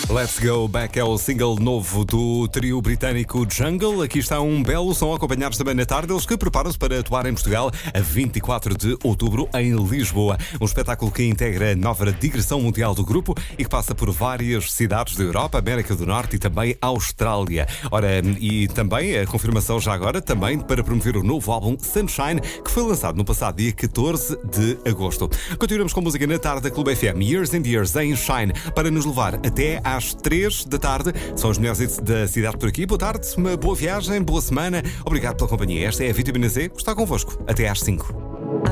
Let's Go Back é o single novo do trio britânico Jungle. Aqui está um belo som, acompanhados também na tarde. Eles que preparam-se para atuar em Portugal a 24 de outubro em Lisboa. Um espetáculo que integra a nova digressão mundial do grupo e que passa por várias cidades da Europa, América do Norte e também Austrália. Ora, e também a confirmação já agora, também para promover o novo álbum Sunshine, que foi lançado no passado dia 14 de agosto. Continuamos com música na tarde da Clube FM, Years and Years em Shine, para nos levar até às 3 da tarde. São os melhores hits da cidade por aqui. Boa tarde, uma boa viagem, boa semana. Obrigado pela companhia. Esta é a Vitamina Z, está convosco até às 5.